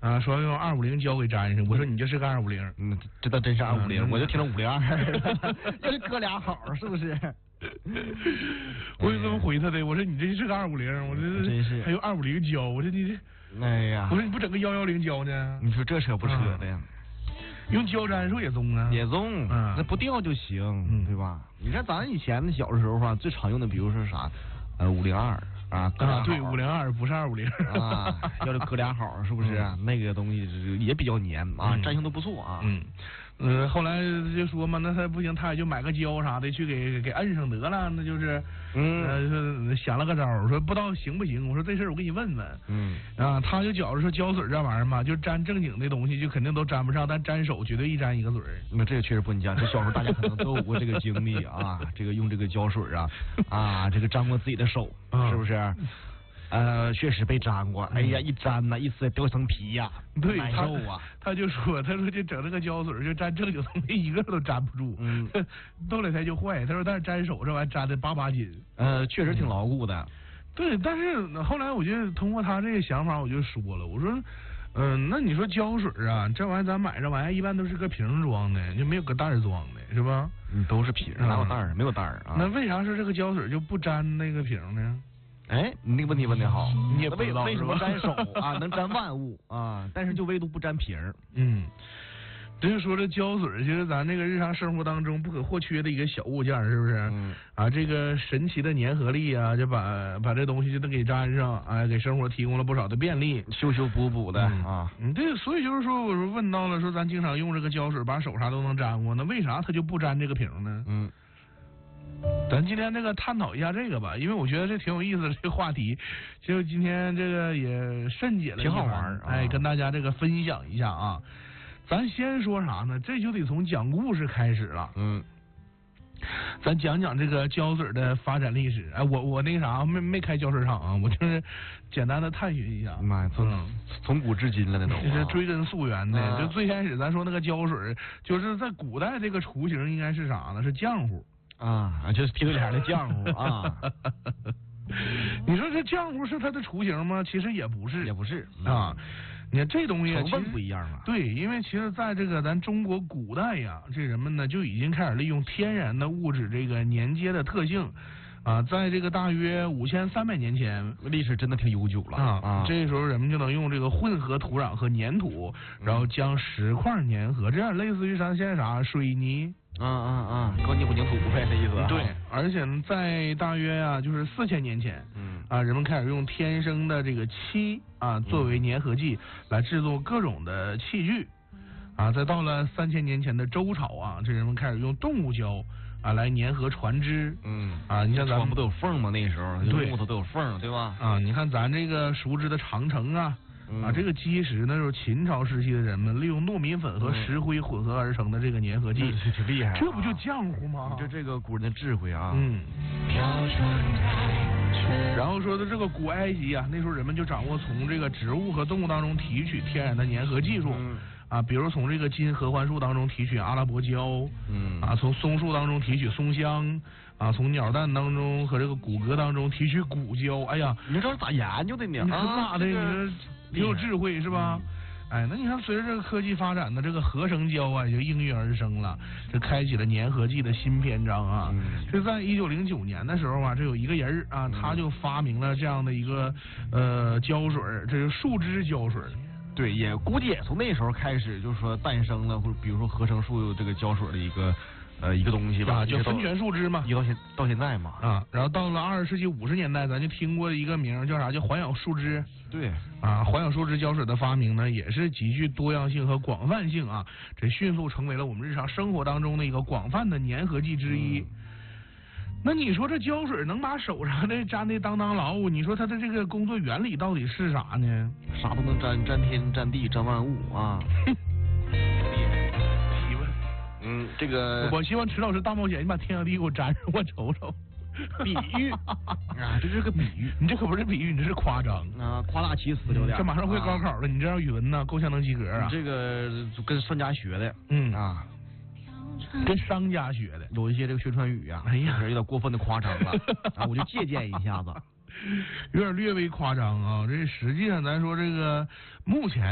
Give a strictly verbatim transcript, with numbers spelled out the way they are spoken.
啊，说要用二五零胶给粘上。我说你这是个二五零， 嗯，这倒真是二五零，我就听了五零二，这是哥俩好是不是？ 我就这么回他的，我说你这是个二五零，我这真是还有二五零胶，我说你这， 哎呀， 我说你不整个幺幺零胶呢？ 你说这扯不扯的呀？ 用胶粘说也松啊， 也松， 嗯， 那不掉就行， 嗯， 对吧？你看咱以前小的时候啊，最常用的，比如说啥，呃，五零二啊， 啊，对，五零二不是二五零啊，要是哥俩好，是不是？嗯、那个东西也比较黏啊， 嗯、 粘性都不错啊。 嗯。嗯、呃，后来就说嘛，那他不行，他也就买个胶啥的去给给摁上得了，那就是，嗯，呃，想了个招儿，说不知道行不行，我说这事儿我给你问问，嗯，啊，他就觉着说胶水这玩意儿嘛，就粘正经的东西就肯定都粘不上，但粘手绝对一粘一个水。 那这个确实不你讲，这小时候大家可能都有过这个经历啊，这个用这个胶水啊，啊，这个粘过自己的手，嗯、是不是？呃，确实被粘过，哎呀，一粘呐，一撕掉层皮呀， 对， 难受啊。 他就说，他说就整这个胶水，就粘正经东西一个都粘不住，嗯，动两天就坏。他说，但是粘手这玩意粘的八八斤， 呃，确实挺牢固的。 对，但是后来我就通过他这个想法，我就说了，我说，嗯、呃，那你说胶水啊，这玩意儿咱买这玩意儿一般都是个瓶装的，就没有个袋装的，是吧？ 嗯，都是瓶，哪有袋儿？没有袋儿啊。 那为啥说这个胶水就不粘那个瓶呢？ 哎，你那个问题问的好， 你也不知道为什么粘手啊，能粘万物啊，但是就唯独不粘瓶儿。 嗯，就是说这胶水，其实咱这个日常生活当中不可或缺的一个小物件，是不是？嗯。啊，这个神奇的粘合力啊，就把把这东西就都给粘上，哎，给生活提供了不少的便利， 修修补补的、嗯、啊。 嗯，对，所以就是说，我说问到了，说咱经常用这个胶水，把手啥都能粘过，那为啥它就不粘这个瓶呢？嗯。咱今天这个探讨一下这个吧，因为我觉得这挺有意思的这个话题，就今天这个也甚解了， 挺好玩， 哎，跟大家这个分享一下啊。咱先说啥呢？这就得从讲故事开始了。嗯，咱讲讲这个胶水的发展历史。哎，我我那个啥没没开胶水厂啊，我就是简单的探寻一下。 妈呀，从、嗯、从古至今了那种、啊， 这是追根溯源的。啊、就最开始咱说那个胶水，就是在古代这个雏形应该是啥呢？是浆糊。 啊，就是皮对脸的浆糊啊！ 你说这浆糊是它的雏形吗？其实也不是， 也不是啊。你看这东西成分不一样嘛。 对，因为其实在这个咱中国古代呀，这人们呢就已经开始利用天然的物质这个粘接的特性。啊，在这个大约五千三百年前， 历史真的挺悠久了啊！ 啊这时候人们就能用这个混合土壤和粘土，然后将石块粘合，这样类似于咱现在啥水泥。 啊啊啊！高泥混凝土呗，这意思。 对，而且呢，在大约啊，就是四千年前，嗯啊，人们开始用天生的这个漆啊作为粘合剂来制作各种的器具，啊，再到了三千年前的周朝啊，这人们开始用动物胶啊来粘合船只，嗯啊，你像咱们不都有缝吗？那时候对木头都有缝，对吧？ 啊，你看咱这个熟知的长城啊。啊，这个基石呢，就是秦朝时期的人们利用糯米粉和石灰混合而成的这个粘合剂， 嗯、挺厉害、啊。 这不就浆糊吗？ 你这这个古人的智慧啊。 嗯。然后说的这个古埃及啊，那时候人们就掌握从这个植物和动物当中提取天然的粘合技术。嗯啊，比如从这个金合欢树当中提取阿拉伯胶，嗯，啊，从松树当中提取松香，啊，从鸟蛋当中和这个骨骼当中提取骨胶。哎呀， 你这是咋研究的呢？ 你可咋的？ 这个、 你说挺有智慧是吧？嗯、哎，那你看随着这个科技发展呢，这个合成胶啊也就应运而生了，这开启了粘合剂的新篇章啊。嗯、就在一九零九年的时候啊，这有一个人啊，他就发明了这样的一个呃胶水，这是树脂胶水。 对，也估计也从那时候开始，就是说诞生了，或者比如说合成树这个胶水的一个呃一个东西吧， 啊，叫酚醛树脂嘛， 一到现到现在嘛， 啊，然后到了二十世纪五十年代，咱就听过一个名叫啥，叫环氧树脂。 对， 啊，环氧树脂胶水的发明呢，也是极具多样性和广泛性啊，这迅速成为了我们日常生活当中的一个广泛的粘合剂之一。嗯那你说这胶水能把手上的粘的当当牢，你说它的这个工作原理到底是啥呢？ 啥都能粘，粘天粘地粘万物啊！ 提问， 嗯，这个我希望池老师大冒险，你把天和地给我粘上，我瞅瞅。 比喻啊，这是个比喻， 你这可不是比喻，你这是夸张啊，夸大其词有点。 这马上会高考了，啊、你这样语文呢，够呛能及格啊。 这个跟商家学的， 嗯啊。 跟商家学的， 有一些这个宣传语啊，哎呀，有点过分的夸张了啊，我就借鉴一下子， 有点略微夸张啊。这实际上咱说这个目前。